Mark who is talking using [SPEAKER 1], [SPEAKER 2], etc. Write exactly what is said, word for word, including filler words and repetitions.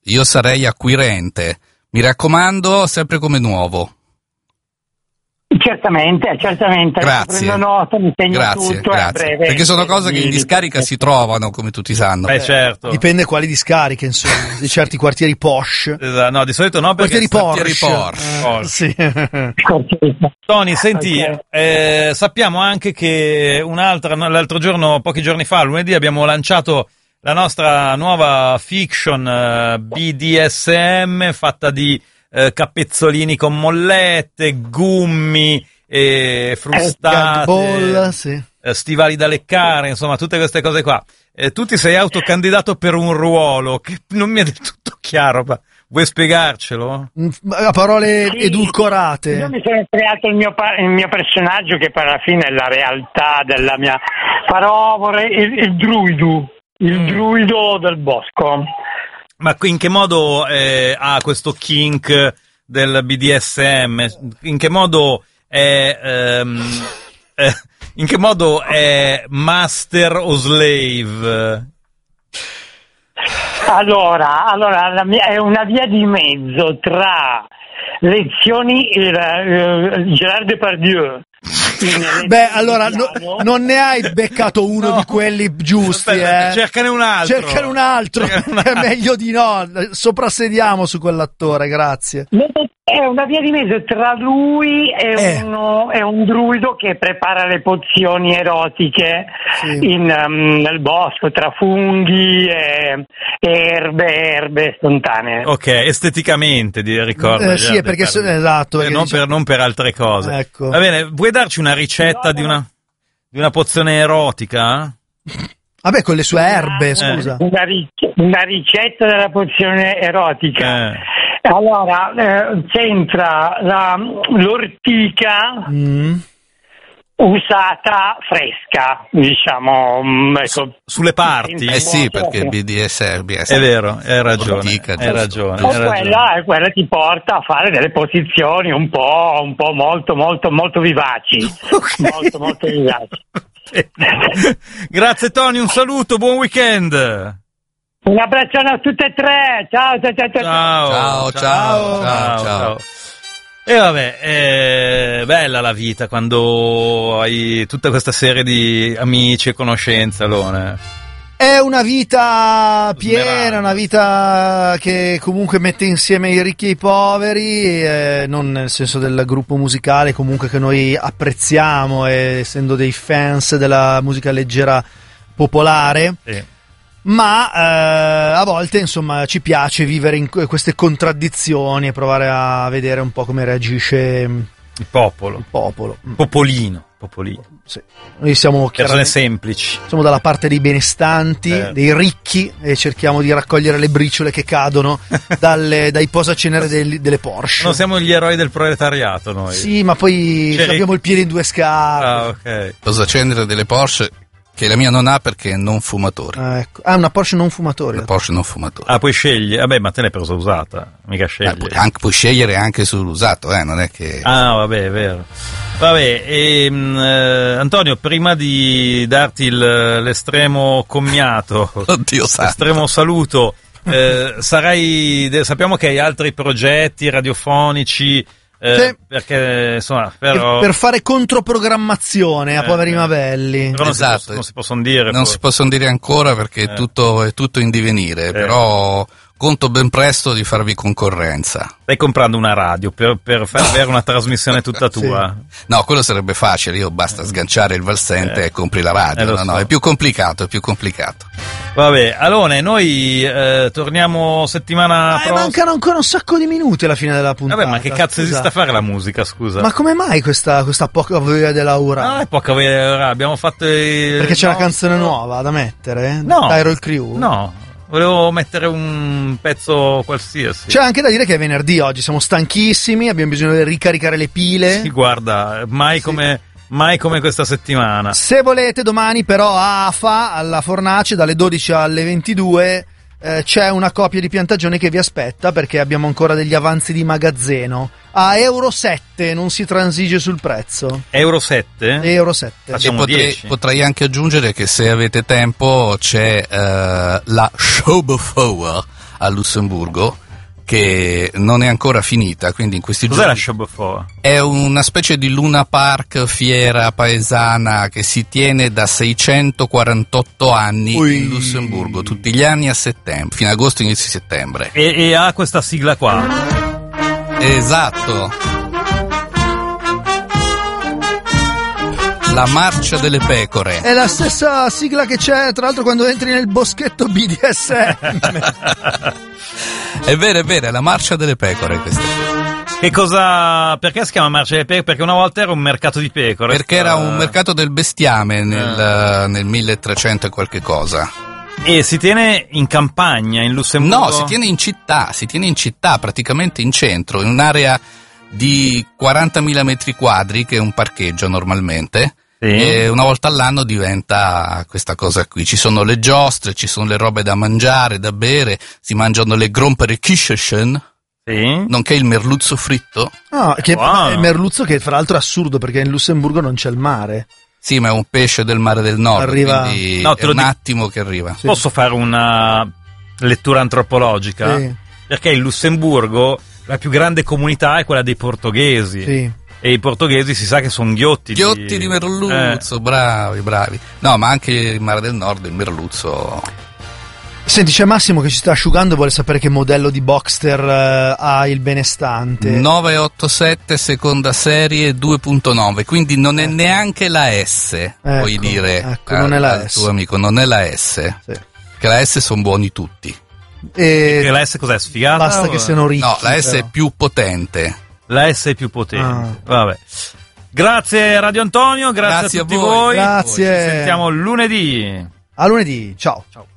[SPEAKER 1] io sarei acquirente. Mi raccomando, sempre come nuovo.
[SPEAKER 2] Certamente, certamente.
[SPEAKER 1] Grazie.
[SPEAKER 2] Prendo nota, mi segno
[SPEAKER 1] grazie,
[SPEAKER 2] tutto,
[SPEAKER 1] grazie.
[SPEAKER 2] a breve.
[SPEAKER 1] Perché sono cose che in discarica si trovano, come tutti sanno.
[SPEAKER 3] Eh, certo.
[SPEAKER 4] Dipende quali discariche, insomma, di certi quartieri posh.
[SPEAKER 3] Esatto, no, di solito no, perché
[SPEAKER 4] quartieri Porsche.
[SPEAKER 1] Porsche.
[SPEAKER 3] Porsche.
[SPEAKER 4] Sì.
[SPEAKER 3] Tony, senti,
[SPEAKER 2] Okay.
[SPEAKER 3] eh, sappiamo anche che un'altra, no, l'altro giorno, pochi giorni fa, lunedì, abbiamo lanciato la nostra nuova fiction eh, B D S M fatta di eh, capezzolini con mollette, gummi e frustate,
[SPEAKER 4] Ball, sì.
[SPEAKER 3] eh, stivali da leccare, insomma, tutte queste cose qua. Eh, tu ti sei autocandidato per un ruolo che non mi è del tutto chiaro, ma vuoi spiegarcelo?
[SPEAKER 4] A parole
[SPEAKER 2] Sì,
[SPEAKER 4] edulcorate.
[SPEAKER 2] Io mi sono creato il mio, pa- il mio personaggio che per alla fine è la realtà della mia parole, il, il druido, il
[SPEAKER 3] Mm.
[SPEAKER 2] druido del bosco.
[SPEAKER 3] Ma in che modo eh, ha questo kink del B D S M? In che modo è ehm, eh, in che modo è master o slave?
[SPEAKER 2] Allora, allora la mia, è una via di mezzo tra lezioni e uh, Gerard Depardieu.
[SPEAKER 4] Beh, allora no, non ne hai beccato uno
[SPEAKER 3] No.
[SPEAKER 4] di quelli giusti,
[SPEAKER 3] Aspetta,
[SPEAKER 4] eh.
[SPEAKER 3] cercane un altro.
[SPEAKER 4] Cercane un altro.
[SPEAKER 3] Cercane un
[SPEAKER 4] È
[SPEAKER 3] altro.
[SPEAKER 4] meglio di no. Soprassediamo su quell'attore, grazie.
[SPEAKER 2] È una via di mezzo tra lui e,
[SPEAKER 4] Eh.
[SPEAKER 2] uno, e un druido che prepara le pozioni erotiche
[SPEAKER 4] Sì.
[SPEAKER 2] in, um, nel bosco, tra funghi e erbe, erbe spontanee.
[SPEAKER 3] Ok, esteticamente di ricordo.
[SPEAKER 4] Eh, sì, è perché so- esatto, perché
[SPEAKER 3] non,
[SPEAKER 4] diciamo-
[SPEAKER 3] per, non per altre cose.
[SPEAKER 4] Ecco.
[SPEAKER 3] Va bene, vuoi darci una ricetta
[SPEAKER 2] No,
[SPEAKER 3] di
[SPEAKER 2] no.
[SPEAKER 3] una di una pozione erotica?
[SPEAKER 4] Vabbè, con le sue erbe,
[SPEAKER 2] Eh.
[SPEAKER 4] scusa.
[SPEAKER 2] Una, ric- una ricetta della pozione erotica.
[SPEAKER 3] Eh.
[SPEAKER 2] Allora, eh, c'entra la, l'ortica
[SPEAKER 4] Mm.
[SPEAKER 2] usata fresca, diciamo. mm, Ecco.
[SPEAKER 3] Sulle parti?
[SPEAKER 1] Eh sì, perché B D S M
[SPEAKER 3] È vero, hai ragione.
[SPEAKER 1] Antica,
[SPEAKER 3] Hai
[SPEAKER 1] giusto.
[SPEAKER 3] ragione,
[SPEAKER 2] O
[SPEAKER 3] hai ragione.
[SPEAKER 2] quella, quella ti porta a fare delle posizioni un po', un po' molto, molto, molto vivaci. Molto, molto vivaci.
[SPEAKER 3] Grazie Tony, un saluto, buon weekend.
[SPEAKER 2] Un abbraccione a tutte e tre. Ciao, ciao, ciao, ciao.
[SPEAKER 3] Ciao,
[SPEAKER 1] Ciao, ciao, ciao, ciao.
[SPEAKER 3] E vabbè, è bella la vita quando hai tutta questa serie di amici e conoscenze, Alone.
[SPEAKER 4] È una vita piena,
[SPEAKER 3] Smeralda.
[SPEAKER 4] una vita che comunque mette insieme i ricchi e i poveri, eh, non nel senso del gruppo musicale comunque che noi apprezziamo, eh, essendo dei fans della musica leggera popolare,
[SPEAKER 3] Sì.
[SPEAKER 4] ma eh, a volte insomma ci piace vivere in que- queste contraddizioni e provare a vedere un po' come reagisce mm,
[SPEAKER 3] Il popolo,
[SPEAKER 4] il popolo. Mm,
[SPEAKER 3] popolino, popolino.
[SPEAKER 4] sì. Noi siamo
[SPEAKER 3] Persone
[SPEAKER 4] chiaramente
[SPEAKER 3] semplici.
[SPEAKER 4] siamo dalla parte dei benestanti,
[SPEAKER 3] Eh.
[SPEAKER 4] dei ricchi, e cerchiamo di raccogliere le briciole che cadono dalle- dai posacenere del- delle Porsche.
[SPEAKER 3] Non siamo gli eroi del proletariato noi.
[SPEAKER 4] Sì, ma poi
[SPEAKER 3] Cioè,
[SPEAKER 4] abbiamo il piede in due scarpe.
[SPEAKER 3] Ah, ok.
[SPEAKER 1] Posacenere delle Porsche, che la mia non ha perché è non fumatore.
[SPEAKER 4] Ah, ecco. Ah, una Porsche non fumatore.
[SPEAKER 1] La Porsche non fumatore.
[SPEAKER 3] Ah, puoi scegli. Vabbè, ma te l'hai presa usata, mica
[SPEAKER 1] Eh,
[SPEAKER 3] scegli.
[SPEAKER 1] puoi, anche, puoi scegliere anche sull'usato, eh, non è che...
[SPEAKER 3] Ah, vabbè, è vero. Vabbè, ehm, eh, Antonio, prima di darti il- l'estremo commiato,
[SPEAKER 1] Oddio santo.
[SPEAKER 3] l'estremo saluto, eh, sarai, de- sappiamo che hai altri progetti radiofonici, eh,
[SPEAKER 4] Sì.
[SPEAKER 3] perché insomma,
[SPEAKER 4] Per,
[SPEAKER 3] però,
[SPEAKER 4] per fare controprogrammazione a
[SPEAKER 3] Eh,
[SPEAKER 4] poveri
[SPEAKER 3] eh.
[SPEAKER 4] mavelli.
[SPEAKER 3] però non, si
[SPEAKER 1] Esatto.
[SPEAKER 3] poss- non si possono dire.
[SPEAKER 1] Non
[SPEAKER 3] poi.
[SPEAKER 1] si possono dire ancora perché
[SPEAKER 3] Eh.
[SPEAKER 1] è, tutto, è tutto in divenire, però conto ben presto di farvi concorrenza.
[SPEAKER 3] Stai comprando una radio per, per far avere una trasmissione tutta tua.
[SPEAKER 1] No, quello sarebbe facile, io basta sganciare il valsente
[SPEAKER 3] Eh.
[SPEAKER 1] e compri la radio.
[SPEAKER 3] Eh, lo
[SPEAKER 1] no, no,
[SPEAKER 3] so.
[SPEAKER 1] è più complicato, è più complicato.
[SPEAKER 3] Vabbè, Alone, noi eh, torniamo settimana
[SPEAKER 4] Ah,
[SPEAKER 3] prossima.
[SPEAKER 4] mancano ancora un sacco di minuti alla fine della puntata.
[SPEAKER 3] Vabbè, ma che cazzo
[SPEAKER 4] scusa.
[SPEAKER 3] esiste a fare la musica, scusa?
[SPEAKER 4] Ma come mai questa, questa poca voglia dell'aura?
[SPEAKER 3] No, non è poca vera, abbiamo fatto il...
[SPEAKER 4] Perché c'è
[SPEAKER 3] no,
[SPEAKER 4] una canzone
[SPEAKER 3] no.
[SPEAKER 4] nuova da mettere?
[SPEAKER 3] No.
[SPEAKER 4] Tyrol Crew?
[SPEAKER 3] No, volevo mettere un pezzo qualsiasi.
[SPEAKER 4] C'è anche da dire che è venerdì oggi, siamo stanchissimi, abbiamo bisogno di ricaricare le pile.
[SPEAKER 3] Sì, guarda, mai come mai come questa settimana.
[SPEAKER 4] Se volete, domani però a Afa, alla Fornace, dalle dodici alle ventidue, eh, c'è una copia di Piantagione che vi aspetta, perché abbiamo ancora degli avanzi di magazzino. A euro sette, non si transige sul prezzo.
[SPEAKER 3] Euro sette?
[SPEAKER 4] Euro sette.
[SPEAKER 3] Facciamo
[SPEAKER 1] e potrei,
[SPEAKER 3] dieci.
[SPEAKER 1] potrei anche aggiungere che se avete tempo c'è eh, la Showbefore a Lussemburgo, che non è ancora finita, quindi in questi
[SPEAKER 3] Cos'è
[SPEAKER 1] giorni...
[SPEAKER 3] la Showbefore?
[SPEAKER 1] È una specie di Luna Park, fiera paesana, che si tiene da seicentoquarantotto anni
[SPEAKER 4] Ui.
[SPEAKER 1] in Lussemburgo, tutti gli anni a settembre, fino a agosto, inizio settembre.
[SPEAKER 3] E, e ha questa sigla qua.
[SPEAKER 1] Esatto. La marcia delle pecore.
[SPEAKER 4] È la stessa sigla che c'è, tra l'altro, quando entri nel boschetto B D S M.
[SPEAKER 1] È vero, è vero, è la marcia delle pecore questa.
[SPEAKER 3] Che cosa... Perché si chiama marcia delle pecore? Perché una volta era un mercato di pecore.
[SPEAKER 1] Perché era un mercato del bestiame nel,
[SPEAKER 3] Ah.
[SPEAKER 1] nel milletrecento e qualche cosa.
[SPEAKER 3] E si tiene in campagna, in Lussemburgo?
[SPEAKER 1] No, si tiene in città, si tiene in città, praticamente in centro, in un'area di quarantamila metri quadri, che è un parcheggio normalmente.
[SPEAKER 3] Sì.
[SPEAKER 1] E una volta all'anno diventa questa cosa qui. Ci sono le giostre, ci sono le robe da mangiare, da bere, si mangiano le Gromperikischerchen,
[SPEAKER 3] Sì.
[SPEAKER 1] nonché il merluzzo fritto.
[SPEAKER 4] No, che
[SPEAKER 3] Wow.
[SPEAKER 4] è merluzzo, che fra l'altro è assurdo perché in Lussemburgo non c'è il mare.
[SPEAKER 1] Sì, ma è un pesce del mare del nord,
[SPEAKER 4] Arriva-
[SPEAKER 1] quindi
[SPEAKER 3] No, te
[SPEAKER 1] è
[SPEAKER 3] lo
[SPEAKER 1] un
[SPEAKER 3] dico-
[SPEAKER 1] attimo che arriva.
[SPEAKER 4] Sì.
[SPEAKER 3] Posso fare una lettura antropologica?
[SPEAKER 4] Sì,
[SPEAKER 3] Perché in Lussemburgo la più grande comunità è quella dei portoghesi.
[SPEAKER 4] sì.
[SPEAKER 3] E i portoghesi si sa che sono ghiotti.
[SPEAKER 1] Ghiotti di merluzzo, bravi, bravi. No, ma anche il mare del nord, il merluzzo.
[SPEAKER 4] Senti, c'è Massimo che ci sta asciugando e vuole sapere che modello di Boxster eh, ha il benestante.
[SPEAKER 1] nove otto sette seconda serie due punto nove, quindi non è neanche la S, puoi dire
[SPEAKER 4] ecco, non è la
[SPEAKER 1] al
[SPEAKER 4] S.
[SPEAKER 1] tuo amico, non è la S,
[SPEAKER 4] Sì.
[SPEAKER 1] che la S sono buoni tutti.
[SPEAKER 3] E
[SPEAKER 4] E
[SPEAKER 3] la S cos'è? Sfigata?
[SPEAKER 4] basta
[SPEAKER 3] o-
[SPEAKER 4] che siano ricchi.
[SPEAKER 1] No, la S
[SPEAKER 4] però.
[SPEAKER 1] è più potente.
[SPEAKER 3] La S è più potente.
[SPEAKER 4] Ah.
[SPEAKER 3] Vabbè. Grazie Radio Antonio, grazie,
[SPEAKER 1] Grazie
[SPEAKER 3] a
[SPEAKER 1] a
[SPEAKER 3] tutti
[SPEAKER 1] voi.
[SPEAKER 3] voi.
[SPEAKER 4] Grazie.
[SPEAKER 3] Ci sentiamo lunedì.
[SPEAKER 4] A lunedì, ciao.
[SPEAKER 3] Ciao.